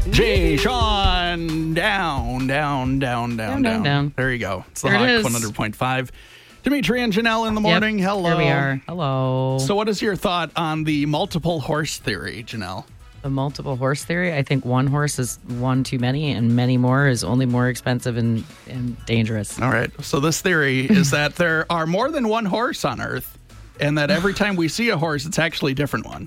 Jay, Sean, down. There you go. It's the There Hawk it is. 100.5. Dimitri and Janelle in the morning. Yep, Hello. Here we are. Hello. So what is your thought on the multiple horse theory, Janelle? The multiple horse theory. I think one horse is one too many, and many more is only more expensive and dangerous. All right. So this theory is that there are more than one horse on Earth, and that every time we see a horse, it's actually a different one.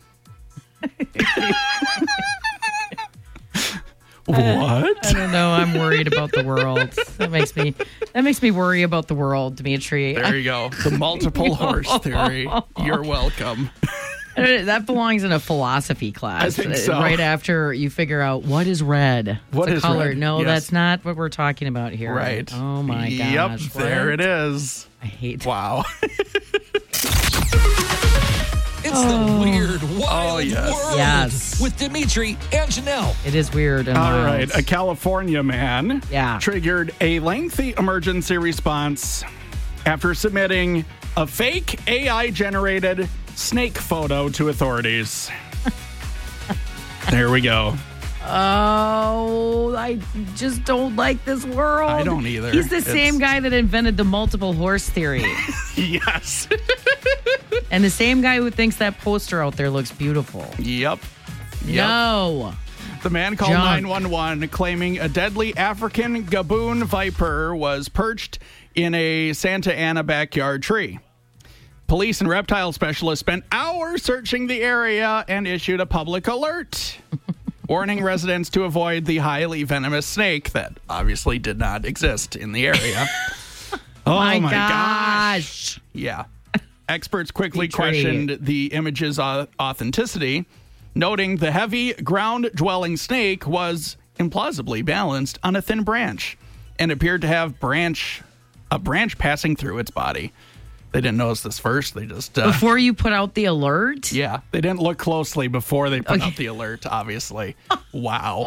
What? I don't know. I'm worried about the world. That makes me worry about the world, Dimitri. There you go. The multiple horse theory. You're welcome. That belongs in a philosophy class. I think so. Right after you figure out what is red. What it's is a color. red? No, Yes. that's not what we're talking about here. Right. Oh my gosh. Yep. There What? it is. I hate that. Wow. It's the weird, wild yes. world Yes. with Dimitri and Janelle. It is weird and All wild. right. A California man triggered a lengthy emergency response after submitting a fake AI-generated snake photo to authorities. There we go. Oh, I just don't like this world. I don't either. He's the It's- same guy that invented the multiple horse theory. Yes. And the same guy who thinks that poster out there looks beautiful. Yep. No. The man called Junk. 911 claiming a deadly African gaboon viper was perched in a Santa Ana backyard tree. Police and reptile specialists spent hours searching the area and issued a public alert, warning residents to avoid the highly venomous snake that obviously did not exist in the area. Oh my my gosh. gosh. Yeah. Experts quickly Dimitri. questioned the image's authenticity, noting the heavy ground-dwelling snake was implausibly balanced on a thin branch and appeared to have a branch passing through its body. They didn't notice this first. They just... Before you put out the alert? yeah, they didn't look closely before they put out the alert, obviously. Wow.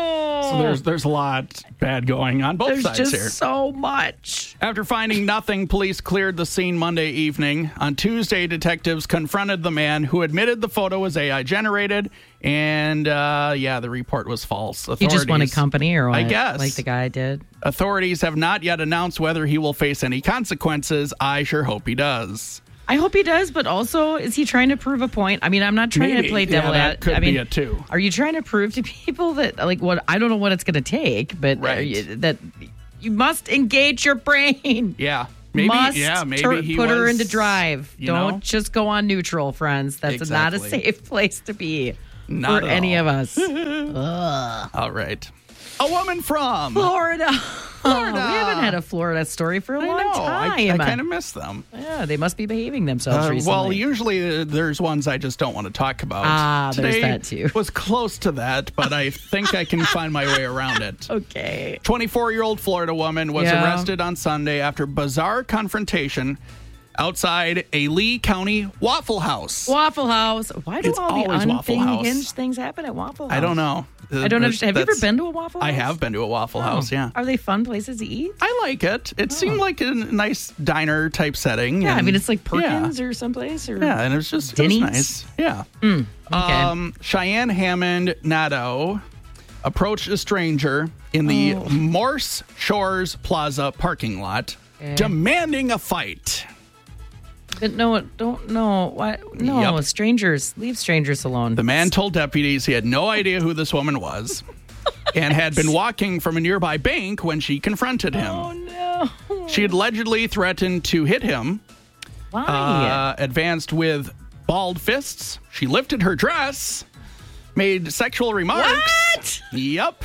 So there's a lot bad going on both There's sides just here. so much. After finding nothing, police cleared the scene Monday evening. On Tuesday, detectives confronted the man who admitted the photo was AI generated, and the report was false. He just wanted company or what? I guess. Like the guy did? Authorities have not yet announced whether he will face any consequences. I sure hope he does. I hope he does, but also, is he trying to prove a point? I mean, I'm not trying Maybe. to play devil Yeah, that could be it too. Are you trying to prove to people that, like, what? I don't know what it's going to take, but Right. that you must engage your brain. Yeah. Maybe, Must maybe he put her was, into drive. you Don't know? just go on neutral, friends. That's not a Exactly. safe place to be Not for at any all. of us. Ugh. All right. A woman from Florida. We haven't had a Florida story for a long time. I kind of miss them. Yeah, they must be behaving themselves recently. Well, usually there's ones I just don't want to talk about. There's Today that too. was close to that, but I think I can find my way around it. Okay. 24-year-old Florida woman was Yeah. arrested on Sunday after bizarre confrontation outside a Lee County Waffle House. Waffle House. Why do It's all the always Waffle House. unhinged things happen at Waffle House? I don't know. I don't understand. Have you ever been to a Waffle House? I have been to a Waffle House, yeah. Are they fun places to eat? I like it. It seemed like a nice diner type setting. Yeah, I and- mean, it's like yeah. Perkins or someplace. Or Yeah, and it was just Denny's? nice. Yeah. okay. Cheyenne Hammond Nadeau approached a stranger in the Morse Shores Plaza parking lot, demanding a fight. But no, don't know. What? No, Yep. strangers. Leave strangers alone. The man told deputies he had no idea who this woman was and had been walking from a nearby bank when she confronted him. Oh, no. She had allegedly threatened to hit him, Why? advanced with balled fists. She lifted her dress, made sexual remarks. What? Yep.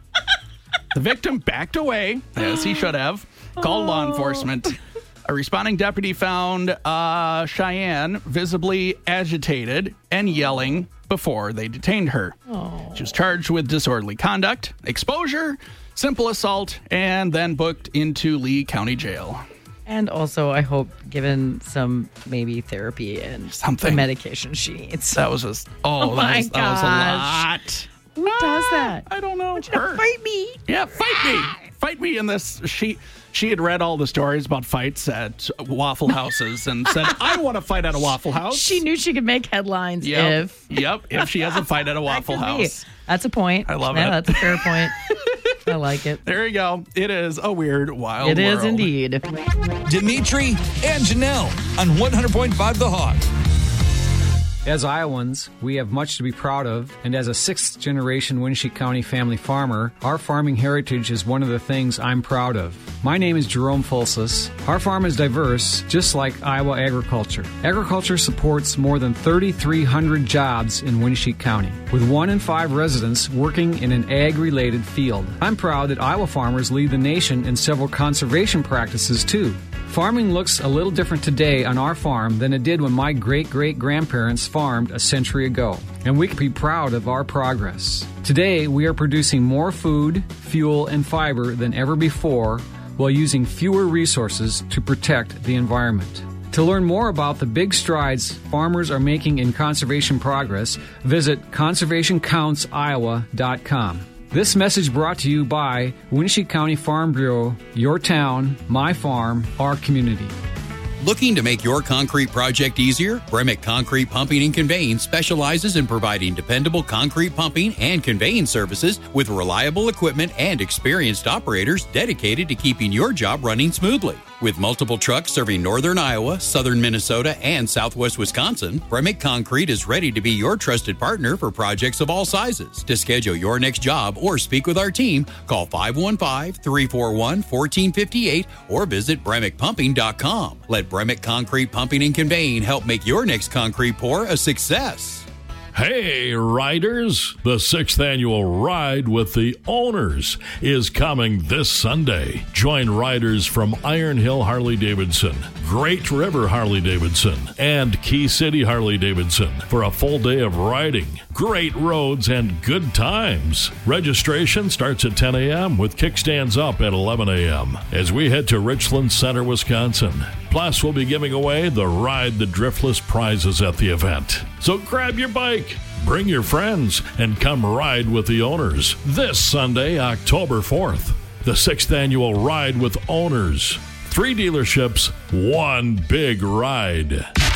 The victim backed away, as he should have, called law enforcement. A responding deputy found Cheyenne visibly agitated and yelling before they detained her. She was charged with disorderly conduct, exposure, simple assault, and then booked into Lee County Jail. And also, I hope given some maybe therapy and Something. some medication she needs. That was just, Oh my that was a gosh. lot. Who does that? I don't know. Fight me. Yeah, fight me. fight me in this. She had read all the stories about fights at Waffle Houses and said, I want to fight at a Waffle House. She knew she could make headlines if she has a fight at a Waffle House. That's a point. I love it. That's a fair point. I like it. There you go. It is a weird, wild world. It is indeed. Dimitri and Janelle on 100.5 The Hog. As Iowans, we have much to be proud of, and as a sixth-generation Winneshiek County family farmer, our farming heritage is one of the things I'm proud of. My name is Jerome Fulsus. Our farm is diverse, just like Iowa agriculture. Agriculture supports more than 3,300 jobs in Winneshiek County, with 1 in 5 residents working in an ag-related field. I'm proud that Iowa farmers lead the nation in several conservation practices, too. Farming looks a little different today on our farm than it did when my great-great-grandparents farmed a century ago, and we can be proud of our progress. Today, we are producing more food, fuel, and fiber than ever before while using fewer resources to protect the environment. To learn more about the big strides farmers are making in conservation progress, visit conservationcountsiowa.com. This message brought to you by Winneshiek County Farm Bureau, your town, my farm, our community. Looking to make your concrete project easier? Bremick Concrete Pumping and Conveying specializes in providing dependable concrete pumping and conveying services with reliable equipment and experienced operators dedicated to keeping your job running smoothly. With multiple trucks serving northern Iowa, southern Minnesota, and southwest Wisconsin, Bremick Concrete is ready to be your trusted partner for projects of all sizes. To schedule your next job or speak with our team, call 515-341-1458 or visit BremickPumping.com. Let Bremick Concrete Pumping and Conveying help make your next concrete pour a success. Hey, riders! The 6th annual Ride with the Owners is coming this Sunday. Join riders from Iron Hill Harley-Davidson, Great River Harley-Davidson, and Key City Harley-Davidson for a full day of riding, great roads, and good times. Registration starts at 10 a.m. with kickstands up at 11 a.m. as we head to Richland Center, Wisconsin. Plus, we'll be giving away the Ride the Driftless prizes at the event. So grab your bike, bring your friends, and come ride with the Owners this Sunday, October 4th. The 6th annual Ride with Owners. 3 dealerships, 1 big ride.